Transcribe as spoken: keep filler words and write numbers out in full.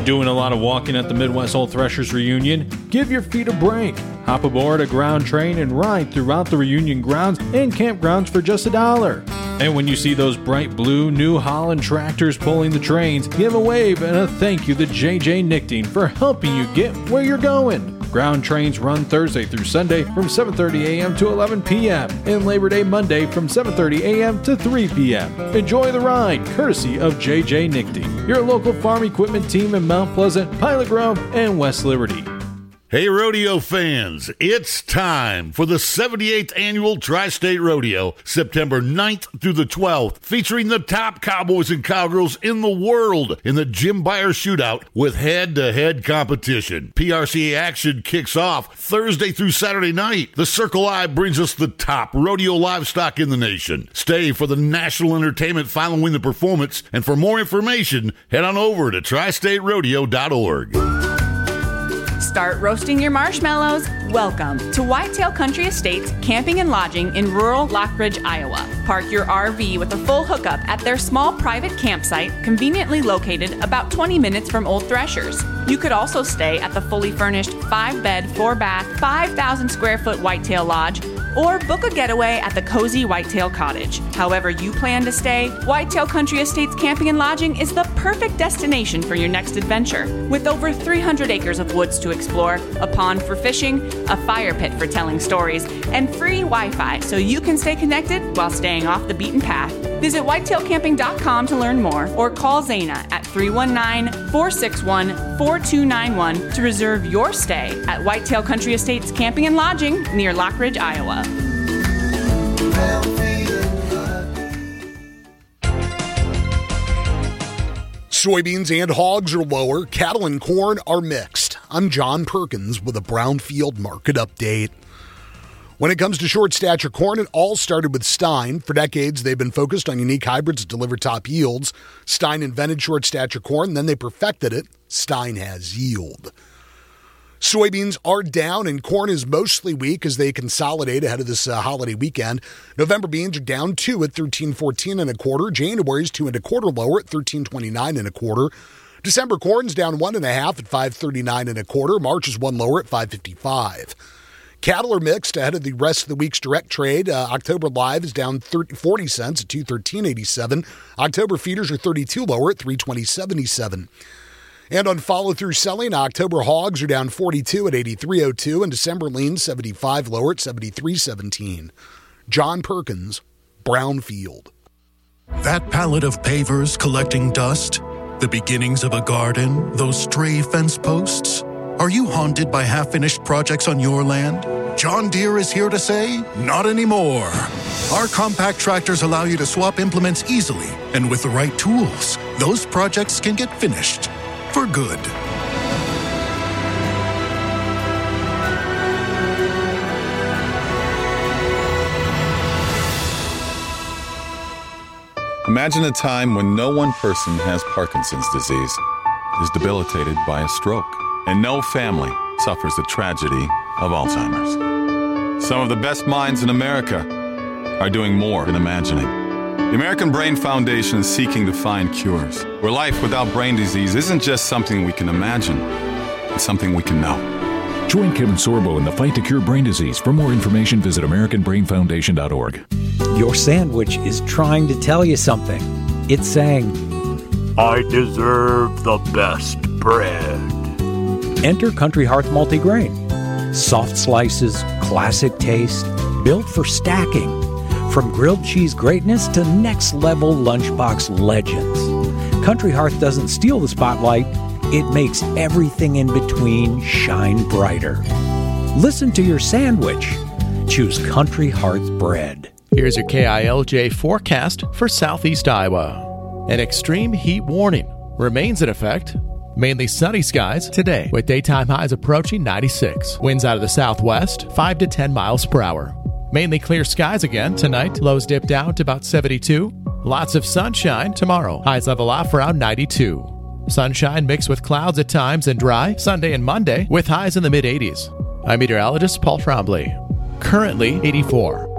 Doing a lot of walking at the Midwest Old Threshers reunion? Give your feet a break. Hop aboard a ground train and ride throughout the reunion grounds and campgrounds for just a dollar. And when you see those bright blue New Holland tractors pulling the trains, give a wave and a thank you to J J Nichting for helping you get where you're going. Ground trains run Thursday through Sunday from seven thirty a.m. to eleven p.m. and Labor Day Monday from seven thirty a.m. to three p.m. Enjoy the ride, courtesy of J J Nichting, your local farm equipment team in Mount Pleasant, Pilot Grove, and West Liberty. Hey, rodeo fans, it's time for the seventy-eighth Annual Tri-State Rodeo, September ninth through the twelfth, featuring the top cowboys and cowgirls in the world in the Jim Beyer Shootout with head-to-head competition. P R C A action kicks off Thursday through Saturday night. The Circle I brings us the top rodeo livestock in the nation. Stay for the national entertainment following the performance, and for more information, head on over to tri state rodeo dot org. Start roasting your marshmallows. Welcome to Whitetail Country Estates Camping and Lodging in rural Lockridge, Iowa. Park your R V with a full hookup at their small private campsite, conveniently located about twenty minutes from Old Threshers. You could also stay at the fully furnished five-bed, four-bath, five thousand square foot Whitetail Lodge, or book a getaway at the cozy Whitetail Cottage. However you plan to stay, Whitetail Country Estates Camping and Lodging is the perfect destination for your next adventure. With over three hundred acres of woods to explore, a pond for fishing, a fire pit for telling stories, and free Wi-Fi so you can stay connected while staying off the beaten path. Visit whitetail camping dot com to learn more, or call Zaina at three one nine, four six one, four two nine one to reserve your stay at Whitetail Country Estates Camping and Lodging near Lockridge, Iowa. Soybeans and hogs are lower. Cattle and corn are mixed. I'm John Perkins with a Brownfield market update. When it comes to short stature corn, it all started with Stein. For decades, they've been focused on unique hybrids to deliver top yields. Stein invented short stature corn, then they perfected it. Stein has yield. Soybeans are down and corn is mostly weak as they consolidate ahead of this uh, holiday weekend. November beans are down two at thirteen fourteen and a quarter. January's two and a quarter lower at thirteen twenty-nine and a quarter. December corn's down one and a half at five thirty-nine and a quarter. March is one lower at five fifty-five. Cattle are mixed ahead of the rest of the week's direct trade. Uh, October live is down thirty, forty cents at two thirteen eighty-seven. October feeders are thirty-two lower at three twenty seventy-seven. And on follow-through selling, October hogs are down forty-two at eighty-three oh two, and December lean seventy-five lower at seventy-three seventeen. John Perkins, Brownfield. That pallet of pavers collecting dust, the beginnings of a garden, those stray fence posts. Are you haunted by half-finished projects on your land? John Deere is here to say, not anymore. Our compact tractors allow you to swap implements easily, and with the right tools, those projects can get finished. For good. Imagine a time when no one person has Parkinson's disease, is debilitated by a stroke, and no family suffers the tragedy of Alzheimer's. Some of the best minds in America are doing more than imagining. The American Brain Foundation is seeking to find cures, where life without brain disease isn't just something we can imagine, it's something we can know. Join Kevin Sorbo in the fight to cure brain disease. For more information, visit american brain foundation dot org. Your sandwich is trying to tell you something. It's saying, I deserve the best bread. Enter Country Hearth Multigrain. Soft slices, classic taste, built for stacking. From grilled cheese greatness to next-level lunchbox legends. Country Hearth doesn't steal the spotlight. It makes everything in between shine brighter. Listen to your sandwich. Choose Country Hearth bread. Here's your K I L J forecast for southeast Iowa. An extreme heat warning remains in effect. Mainly sunny skies today, with daytime highs approaching ninety-six. Winds out of the southwest, five to ten miles per hour. Mainly clear skies again tonight. Lows dip down to about seventy-two. Lots of sunshine tomorrow. Highs level off around ninety-two. Sunshine mixed with clouds at times and dry Sunday and Monday with highs in the mid-eighties. I'm meteorologist Paul Trombley. Currently eighty-four.